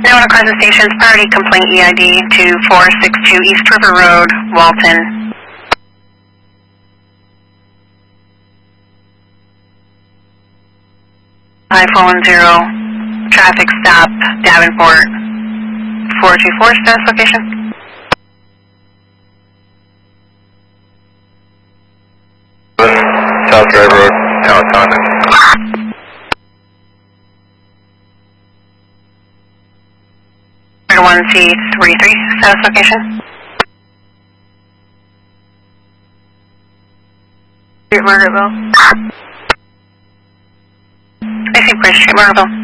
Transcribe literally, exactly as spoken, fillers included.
Nona Crescent Station's priority complaint E I D to four six two East River Road, Walton. five four one zero, traffic stop, Davenport. four two four, status location. South Drive Road, Talatona. one C thirty-three, status location. Street Margaretville. I see Bridge Street Margaretville.